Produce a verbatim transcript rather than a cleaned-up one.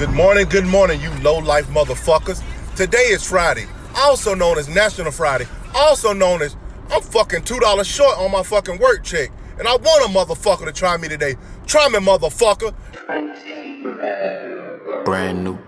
Good morning, good morning, you low-life motherfuckers. Today is Friday, also known as National Friday, also known as I'm fucking two dollars short on my fucking work check. And I want a motherfucker to try me today. Try me, motherfucker. Brand new.